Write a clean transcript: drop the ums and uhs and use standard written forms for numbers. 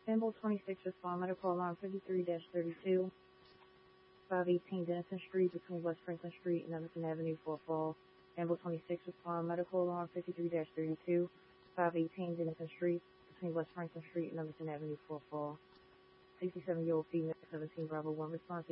Symbol 26 respond medical alarm 53-32, 518 Denison Street between West Franklin Street and Emerson Avenue for a fall. Symbol 26 respond medical alarm 53-32, 518 Denison Street between West Franklin Street and Emerson Avenue for a fall. 67-year-old female 17 Bravo 1 response